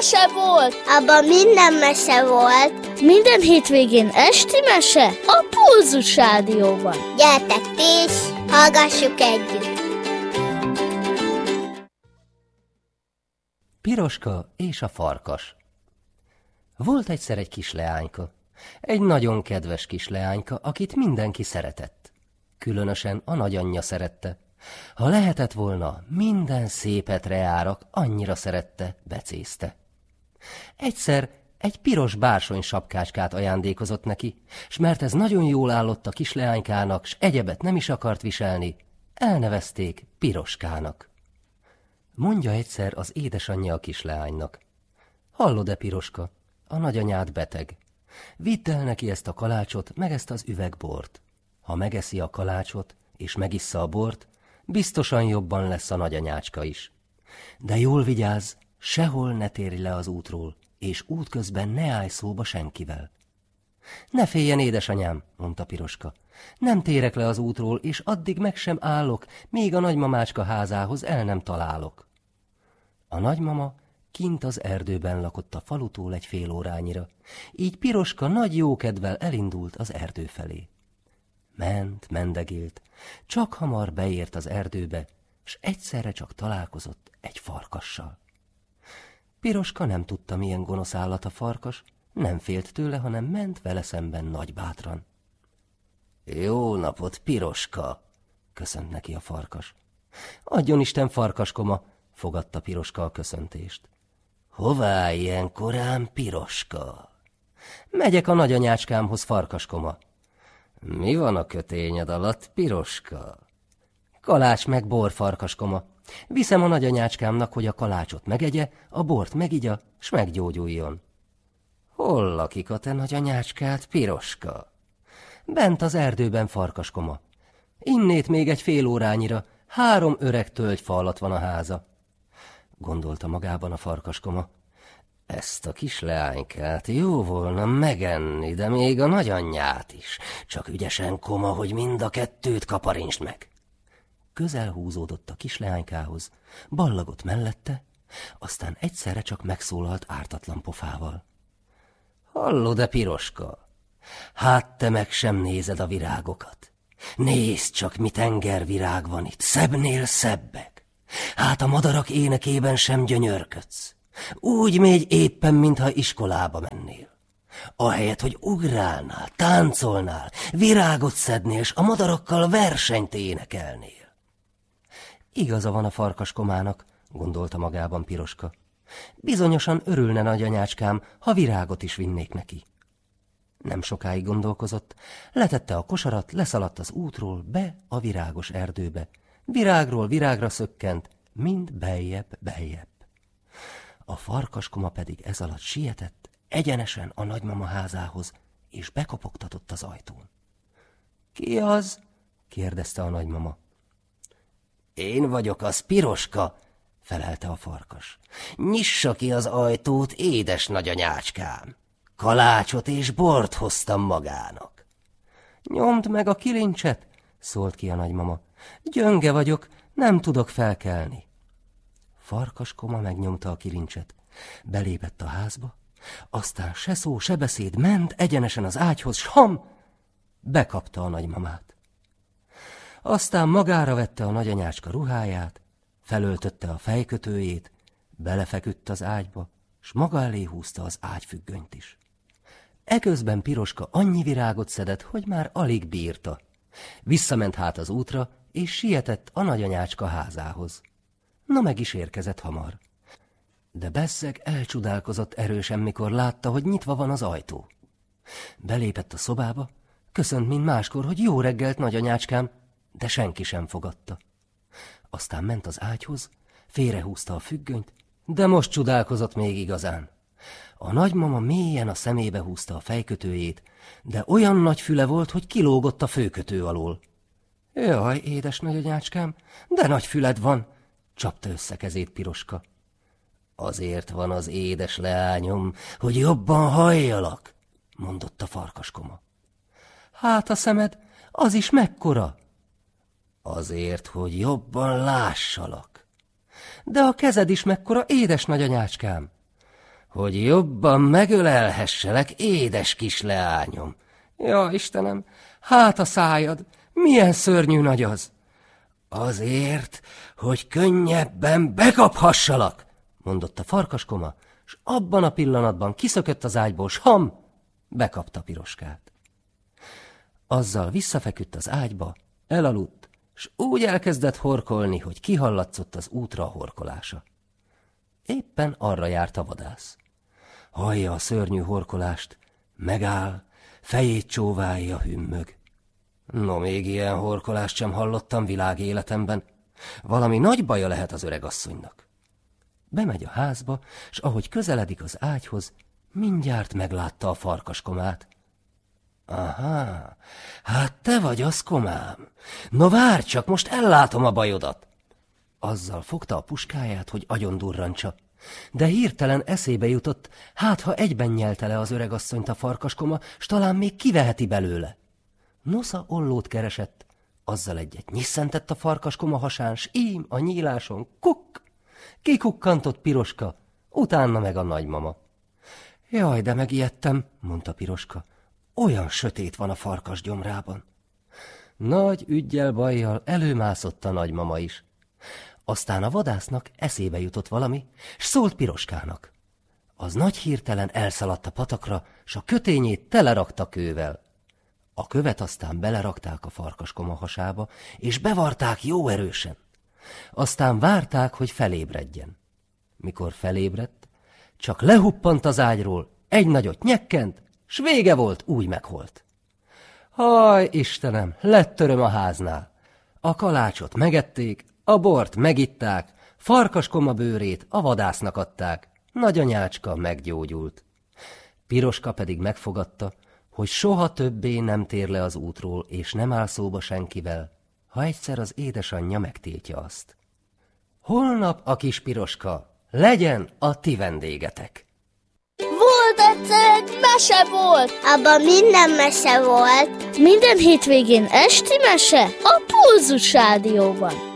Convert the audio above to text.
mese volt! Abban minden mese volt. Minden hétvégén esti mese a Pulzus Rádióban. Gyertek ti is, hallgassuk együtt! Piroska és a farkas. Volt egyszer egy kis leányka. Egy nagyon kedves kis leányka, akit mindenki szeretett. Különösen a nagyanyja szerette. Ha lehetett volna, minden szépet reárak, annyira szerette, becézte. Egyszer egy piros bársony sapkácskát ajándékozott neki, s mert ez nagyon jól állott a kis leánykának, s egyebet nem is akart viselni, elnevezték Piroskának. Mondja egyszer az édesanyja a kisleánynak: hallod-e, Piroska, a nagyanyád beteg. Vidd el neki ezt a kalácsot, meg ezt az üvegbort. Ha megeszi a kalácsot, és megissza a bort, biztosan jobban lesz a nagyanyácska is. De jól vigyázz, sehol ne térj le az útról, és útközben ne állj szóba senkivel. Ne féljen, édesanyám, mondta Piroska. Nem térek le az útról, és addig meg sem állok, míg a nagymamácska házához el nem találok. A nagymama kint az erdőben lakott a falutól egy fél órányira, így Piroska nagy jókedvel elindult az erdő felé. Mendegélt, csak hamar beért az erdőbe, s egyszerre csak találkozott egy farkassal. Piroska nem tudta, milyen gonosz állat a farkas, nem félt tőle, hanem ment vele szemben nagybátran. Jó napot, Piroska! Köszönt neki a farkas. Adjon Isten, farkaskoma! Fogadta Piroska a köszöntést. Hová ilyen korán, Piroska? Megyek a nagyanyácskámhoz, farkaskoma. Mi van a kötényed alatt, Piroska? Kalács meg bor, farkaskoma. Viszem a nagyanyácskámnak, hogy a kalácsot megegye, a bort megigya, s meggyógyuljon. Hol lakik a te nagyanyácskád, Piroska? Bent az erdőben, farkaskoma. Innét még egy fél órányira, 3 öreg tölgyfa alatt van a háza. Gondolta magában a farkaskoma. Ezt a kis leánykát jó volna megenni, de még a nagyanyját is. Csak ügyesen, koma, hogy mind a kettőt kaparintsd meg. Közel húzódott a kis leánykához, ballagott mellette, aztán egyszerre csak megszólalt ártatlan pofával. Hallod-e, Piroska? Hát te meg sem nézed a virágokat. Nézd csak, mi tengervirág van itt, szebbnél szebbek. Hát a madarak énekében sem gyönyörködsz. Úgy mégy éppen, mintha iskolába mennél. Ahelyett, hogy ugrálnál, táncolnál, virágot szednél, s a madarakkal versenyt énekelnél. Igaza van a farkaskomának, gondolta magában Piroska. Bizonyosan örülne nagyanyácskám, ha virágot is vinnék neki. Nem sokáig gondolkozott, letette a kosarat, leszaladt az útról be a virágos erdőbe. Virágról virágra szökkent, mind beljebb. A farkaskoma pedig ez alatt sietett egyenesen a nagymama házához, és bekopogtatott az ajtón. Ki az? kérdezte a nagymama. Én vagyok az, Piroska, felelte a farkas. Nyissa ki az ajtót, édes nagyanyácskám. Kalácsot és bort hoztam magának. Nyomd meg a kilincset, szólt ki a nagymama. Gyönge vagyok, nem tudok felkelni. Farkaskoma megnyomta a kilincset, belépett a házba, aztán se szó, se beszéd, ment egyenesen az ágyhoz, s bekapta a nagymamát. Aztán magára vette a nagyanyácska ruháját, felöltötte a fejkötőjét, belefeküdt az ágyba, s maga elé húzta az ágyfüggönyt is. Eközben Piroska annyi virágot szedett, hogy már alig bírta. Visszament hát az útra, és sietett a nagyanyácska házához. Na, meg is érkezett hamar. De bezzeg elcsodálkozott erősen, mikor látta, hogy nyitva van az ajtó. Belépett a szobába, köszönt, mint máskor, hogy jó reggelt, nagyanyácskám, de senki sem fogadta. Aztán ment az ágyhoz, félrehúzta a függönyt, de most csodálkozott még igazán. A nagymama mélyen a szemébe húzta a fejkötőjét, de olyan nagy füle volt, hogy kilógott a főkötő alól. Jaj, édes nagyanyácskám, de nagy füled van, csapta össze kezét Piroska. Azért van az, édes leányom, hogy jobban halljalak, mondotta farkaskoma. Hát a szemed, az is mekkora? Azért, hogy jobban lássalak. De a kezed is mekkora, édes nagyanyácskám. hogy jobban megölelhesselek, édes kis leányom. Ja, Istenem, hát a szájad, milyen szörnyű nagy az! Azért, hogy könnyebben bekaphassalak, mondott a farkaskoma, s abban a pillanatban kiszökött az ágyból, s bekapta Piroskát. Azzal visszafeküdt az ágyba, elaludt, s úgy elkezdett horkolni, hogy kihallatszott az útra a horkolása. Éppen arra járt a vadász. Hallja a szörnyű horkolást, megáll, fejét csóválja, hümmög. No, még ilyen horkolást sem hallottam világéletemben. Valami nagy baja lehet az öregasszonynak. Bemegy a házba, s ahogy közeledik az ágyhoz, mindjárt meglátta a farkaskomát. Aha, hát te vagy az, komám. No várj csak, most ellátom a bajodat. Azzal fogta a puskáját, hogy agyondurrantsa, de hirtelen eszébe jutott, hát ha egyben nyelte le az öregasszonyt a farkaskoma, s talán még kiveheti belőle. Nosza ollót keresett, azzal egyet nyisszentett a farkaskoma hasán, s ím a nyíláson, kukk! Kikukkantott Piroska, utána meg a nagymama. Jaj, de megijedtem, mondta Piroska, olyan sötét van a farkas gyomrában. Nagy üggyel bajjal előmászott a nagymama is. Aztán a vadásznak eszébe jutott valami, s szólt Piroskának. Az nagy hirtelen elszaladt a patakra, s a kötényét telerakta kővel. A követ aztán belerakták a farkaskoma hasába, és bevarták jó erősen. Aztán várták, hogy felébredjen. Mikor felébredt, csak lehuppant az ágyról, egy nagyot nyekkent, s vége volt, úgy megholt. Haj, Istenem, lett öröm a háznál. A kalácsot megették, a bort megitták, farkaskoma bőrét a vadásznak adták, nagyanyácska meggyógyult. Piroska pedig megfogadta, hogy soha többé nem tér le az útról, és nem áll szóba senkivel, ha egyszer az édesanyja megtiltja azt. Holnap a kis Piroska legyen a ti vendégetek. Volt egyszer egy mese volt. Abban minden mese volt. Minden hétvégén esti mese a Pulzus Rádióban.